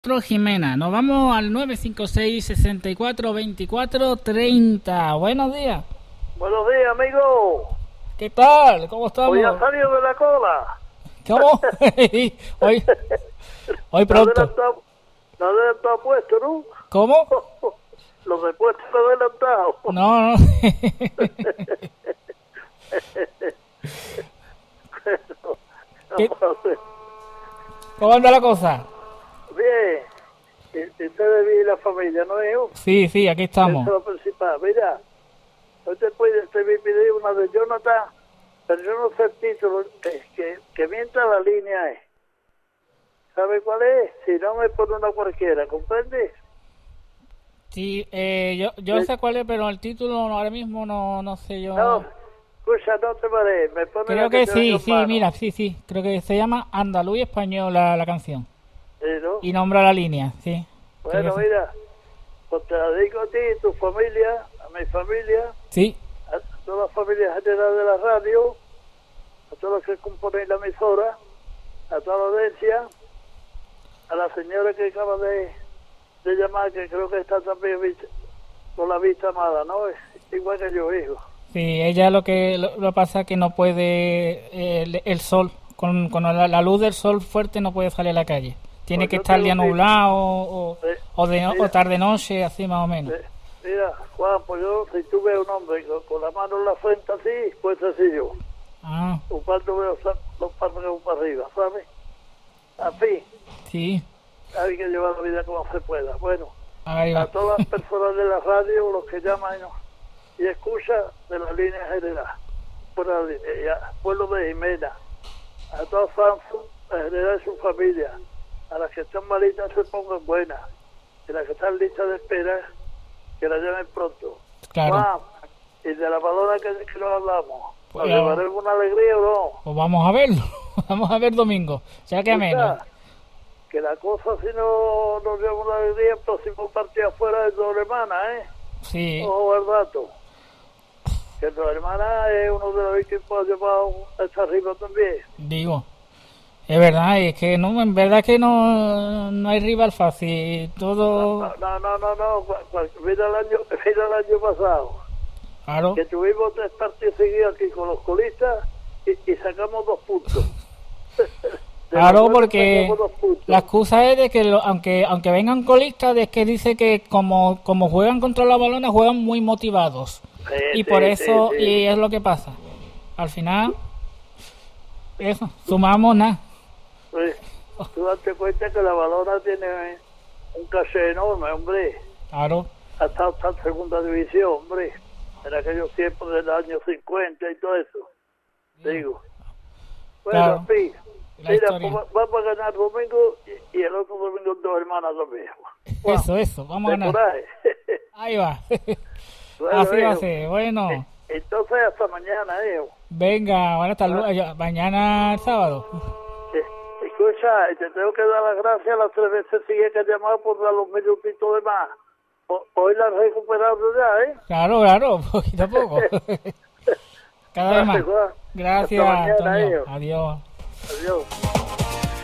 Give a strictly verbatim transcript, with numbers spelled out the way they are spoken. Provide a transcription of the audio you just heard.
Jimena, nos vamos al nueve cinco seis, sesenta y cuatro, veinticuatro, treinta. Buenos días. Buenos días, amigo. ¿Qué tal? ¿Cómo estamos? Hoy ha salido de la cola. ¿Cómo? hoy, hoy pronto. No adelantado puesto, ¿no? ¿Cómo? Los repuestos adelantados. No, no. ¿Qué? ¿Cómo anda la cosa? Bien. Y ustedes viven la familia, ¿no, hijo? Sí, sí, aquí estamos. Eso es lo principal. Mira, hoy te puede te voy a pedir una de Jonathan, pero yo no sé el título, que, que, que mientras la línea es. ¿Sabe cuál es? Si no me pone una cualquiera, ¿comprendes? Sí, eh, yo, yo Sí. sé cuál es, pero el título ahora mismo no, no sé yo. No, escucha, no te marees, me pone Creo la que te sí, doy en sí, mano. mira, sí, sí. Creo que se llama Andaluz y Español la, la canción. Sí, ¿no? Y nombra la línea, sí. Bueno, Creo que sí. mira, pues te la dedico a ti, a tu familia, a mi familia, Sí, a toda la familia general de la radio, a todos los que componen la emisora, a toda la audiencia, a la señora que acaba de, de llamar, que creo que está también vista, con la vista mala, ¿no? Es igual que yo, hijo. sí, ella lo que lo, lo pasa es que no puede, eh, el, el sol, con, con la, la luz del sol fuerte no puede salir a la calle. Tiene Pues que yo estar tengo día que- nublado o, Sí, o, de, no- mira. o tarde-noche, así más o menos. Eh, Mira, Juan, pues yo, si tú ves un hombre con, con la mano en la frente así, pues así yo. Ah, Un parto veo los párpados para arriba, ¿sabes? Así, sí, hay que llevar la vida como se pueda. Bueno, ahí a va. todas las personas de la radio, los que llaman y escuchan de la línea general, por la línea, y a pueblo de Jimena, a todos Samsung, en general y su familia, a las que están malitas se pongan buenas, y las que están listas de espera, que la llamen pronto. Claro. Juan, y de la palabra que, que nos hablamos, Pues ¿nos ya. llevaremos una alegría o no? Pues vamos a verlo. Vamos a ver domingo. Ya que menos. Escucha, que la cosa si no nos lleva una alegría, el próximo partido afuera es doble hermana, ¿eh? Sí, Ojo al dato. Que doble hermana es uno de los equipos llevados hasta arriba también. digo. Es verdad, es que no, en verdad que no, no hay rival fácil. Todo. No, no, no, no. cu- cu- Mira el año, mira el año pasado, Claro. que tuvimos tres partidos seguidos aquí con los colistas y, y sacamos dos puntos. De Claro, los cuales porque sacamos dos puntos. la excusa es de que lo- aunque aunque vengan colistas, es que dice que como como juegan contra la balona, juegan muy motivados. Sí, Y sí, por sí, eso, sí. y es lo que pasa. Al final, eso, sumamos nada. Sí. Tú date cuenta que la balona tiene un caché enorme, hombre. Claro, Ha estado hasta en segunda división, hombre. En aquellos tiempos del año cincuenta y todo eso. Digo. Bueno, Claro. en fin. La Mira, historia. pues, vamos a ganar domingo y, y el otro domingo dos hermanas también. Guau, eso, eso, vamos a de ganar. coraje. Ahí va. Bueno, Así va a hijo. ser. Bueno, Entonces, hasta mañana, hijo. venga, bueno, hasta luego. Ya- Mañana el sábado. Eh, Escucha, te tengo que dar las gracias las tres veces siguientes que has llamado por dar los minutitos de más. Ho- Hoy la has recuperado ya, ¿eh? Claro, claro, poquito a poco. Cada vez más. Gracias, Juan. Gracias, Hasta mañana, Antonio. hijo. Adiós. Adiós.